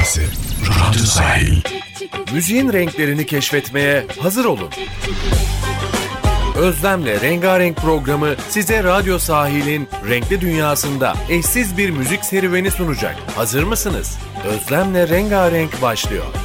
Dünyası. Radyo Sahil. Müziğin renklerini keşfetmeye hazır olun. Özlem'le Rengarenk programı size Radyo Sahil'in renkli dünyasında eşsiz bir müzik serüveni sunacak. Hazır mısınız? Özlem'le Rengarenk başlıyor.